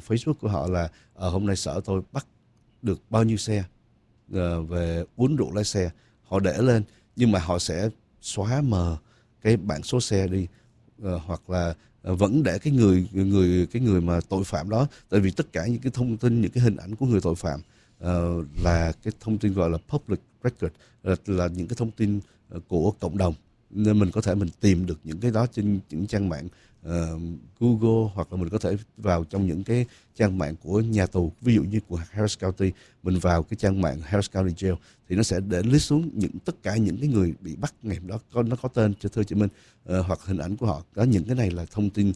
Facebook của họ là hôm nay sở tôi bắt được bao nhiêu xe về uống rượu lái xe, họ để lên, nhưng mà họ sẽ xóa mờ cái bảng số xe đi, hoặc là vẫn để cái người mà tội phạm đó, tại vì tất cả những cái thông tin, những cái hình ảnh của người tội phạm là cái thông tin gọi là public record, là những cái thông tin của cộng đồng, nên mình có thể mình tìm được những cái đó trên những trang mạng Google, hoặc là mình có thể vào trong những cái trang mạng của nhà tù, ví dụ như của Harris County, mình vào cái trang mạng Harris County Jail thì nó sẽ để list xuống tất cả những cái người bị bắt ngày hôm đó, nó có tên cho thưa chị Minh, hoặc hình ảnh của họ đó. Những cái này là thông tin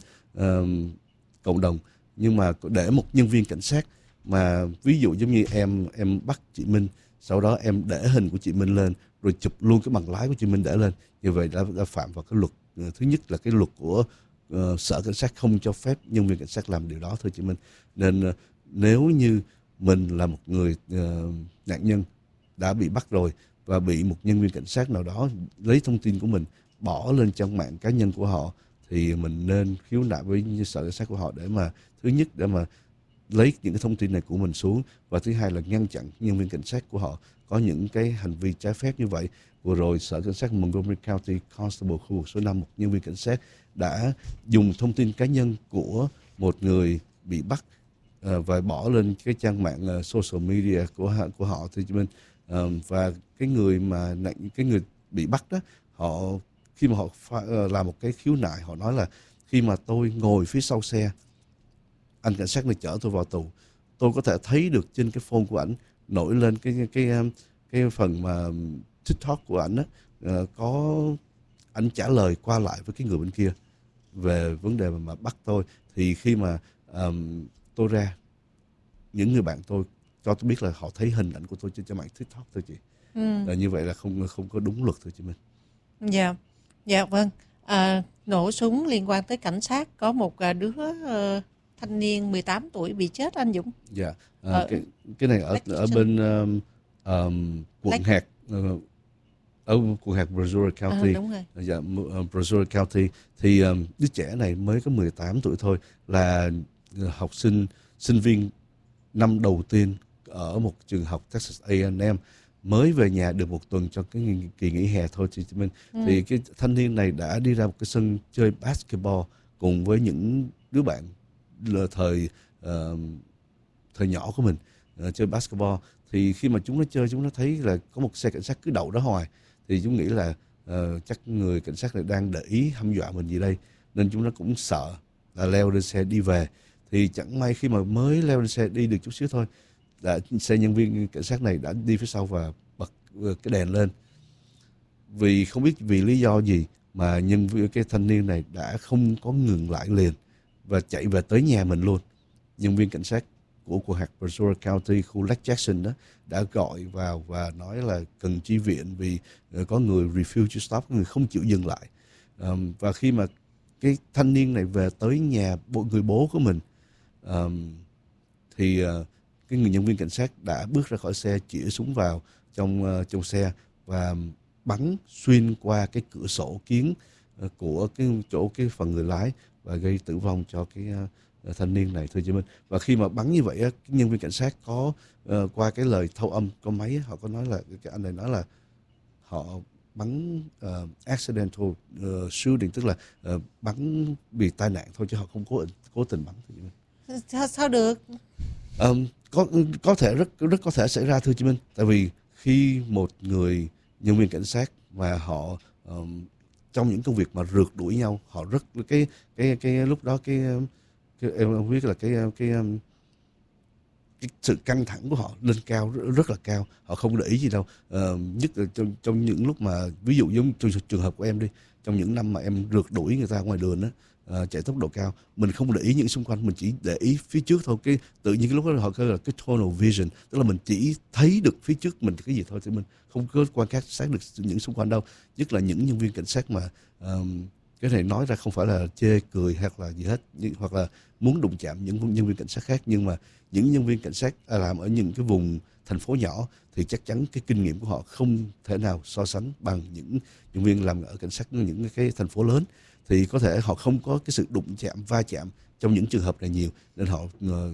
cộng đồng, nhưng mà để một nhân viên cảnh sát mà ví dụ giống như em bắt chị Minh, sau đó em để hình của chị Minh lên rồi chụp luôn cái bằng lái của chị Minh để lên, như vậy đã phạm vào cái luật, thứ nhất là cái luật của sở cảnh sát không cho phép nhân viên cảnh sát làm điều đó thưa chị Minh. Nên nếu như mình là một người nạn nhân đã bị bắt rồi và bị một nhân viên cảnh sát nào đó lấy thông tin của mình bỏ lên trang mạng cá nhân của họ, thì mình nên khiếu nại với sở cảnh sát của họ để mà thứ nhất để mà lấy những cái thông tin này của mình xuống, và thứ hai là ngăn chặn nhân viên cảnh sát của họ có những cái hành vi trái phép như vậy. Vừa rồi sở cảnh sát Montgomery County Constable khu vực số 5, một nhân viên cảnh sát đã dùng thông tin cá nhân của một người bị bắt và bỏ lên cái trang mạng social media của họ thì mình và cái người bị bắt đó, họ khi mà họ làm một cái khiếu nại, họ nói là khi mà tôi ngồi phía sau xe, anh cảnh sát này chở tôi vào tù, tôi có thể thấy được trên cái phone của ảnh nổi lên cái phần mà TikTok của ảnh á, có ảnh trả lời qua lại với cái người bên kia về vấn đề mà bắt tôi. Thì khi mà tôi ra, những người bạn tôi cho tôi biết là họ thấy hình ảnh của tôi trên trang mạng TikTok thôi chị. Như vậy là không có đúng luật thôi chị Minh. Dạ vâng. Nổ súng liên quan tới cảnh sát, có một đứa thanh niên 18 tuổi bị chết anh Dũng. Dạ. Cái này ở bên quận hạt ở quận hạt Brazoria County. Đúng rồi. Dạ, Brazoria County thì đứa trẻ này mới có 18 tuổi thôi, là học sinh viên năm đầu tiên ở một trường học Texas A&M, mới về nhà được một tuần cho cái kỳ nghỉ hè thôi chị Minh. Thì cái thanh niên này đã đi ra một cái sân chơi basketball cùng với những đứa bạn thời nhỏ của mình chơi basketball. Thì khi mà chúng nó chơi, chúng nó thấy là có một xe cảnh sát cứ đậu đó hoài, thì chúng nghĩ là chắc người cảnh sát này đang để ý hăm dọa mình gì đây, nên chúng nó cũng sợ, là leo lên xe đi về. Thì chẳng may khi mà mới leo lên xe đi được chút xíu thôi, xe nhân viên cảnh sát này đã đi phía sau và bật cái đèn lên. Vì không biết vì lý do gì mà cái thanh niên này đã không có ngừng lại liền và chạy về tới nhà mình luôn. Nhân viên cảnh sát của quận hạt Brazoria County, khu Lake Jackson đó, đã gọi vào và nói là cần chi viện vì có người refuse to stop, người không chịu dừng lại. Và khi mà cái thanh niên này về tới nhà người bố của mình, thì cái người nhân viên cảnh sát đã bước ra khỏi xe, chĩa súng vào trong xe và bắn xuyên qua cái cửa sổ kiến của cái phần người lái và gây tử vong cho cái thanh niên này thưa chị Minh. Và khi mà bắn như vậy á, cái nhân viên cảnh sát có qua cái lời thâu âm có máy, họ có nói là cái anh này nói là họ bắn accidental shooting, tức là bắn vì tai nạn thôi chứ họ không cố tình bắn thưa chị Minh. Sao được? Có thể rất có thể xảy ra thưa chị Minh, tại vì khi một người nhân viên cảnh sát mà họ trong những công việc mà rượt đuổi nhau, họ rất cái lúc đó cái em không biết là cái sự căng thẳng của họ lên cao, rất là cao, họ không để ý gì đâu. Nhất là trong những lúc mà ví dụ giống trường hợp của em đi, trong những năm mà em rượt đuổi người ta ngoài đường đó, chạy tốc độ cao, mình không để ý những xung quanh, mình chỉ để ý phía trước thôi. Cái tự nhiên cái lúc đó họ kêu là cái tunnel vision, tức là mình chỉ thấy được phía trước mình cái gì thôi, thì mình không có quan sát được những xung quanh đâu. Nhất là những nhân viên cảnh sát mà cái này nói ra không phải là chê cười hoặc là gì hết, hoặc là muốn đụng chạm những nhân viên cảnh sát khác, nhưng mà những nhân viên cảnh sát làm ở những cái vùng thành phố nhỏ thì chắc chắn cái kinh nghiệm của họ không thể nào so sánh bằng những nhân viên làm ở cảnh sát những cái thành phố lớn. Thì có thể họ không có cái sự đụng chạm, va chạm trong những trường hợp này nhiều, nên họ